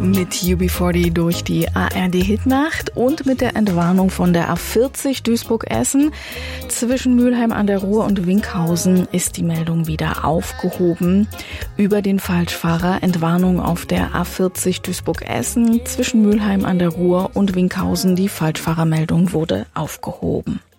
Mit UB40 durch die ARD-Hitnacht und mit der Entwarnung von der A40 Duisburg-Essen. Zwischen Mülheim an der Ruhr und Winkhausen ist die Meldung wieder aufgehoben. Über den Falschfahrer Entwarnung auf der A40 Duisburg-Essen. Zwischen Mülheim an der Ruhr und Winkhausen die Falschfahrermeldung wurde aufgehoben.